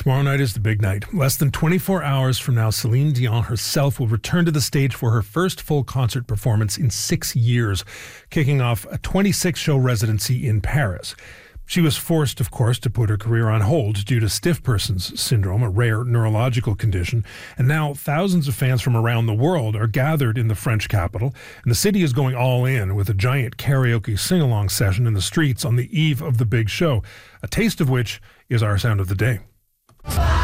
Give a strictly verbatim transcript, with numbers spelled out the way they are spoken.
Tomorrow night is the big night. Less than twenty-four hours from now, Celine Dion herself will return to the stage for her first full concert performance in six years, kicking off a twenty-six show residency in Paris. She was forced, of course, to put her career on hold due to stiff person's syndrome, a rare neurological condition. And now thousands of fans from around the world are gathered in the French capital, and the city is going all in with a giant karaoke sing-along session in the streets on the eve of the big show, a taste of which is our sound of the day.